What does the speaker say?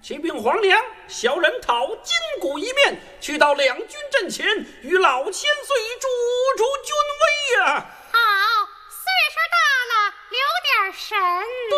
启禀皇娘，小人讨金鼓一面，去到两军阵前，与老千岁助军威呀！ 好，岁数大了，留点神。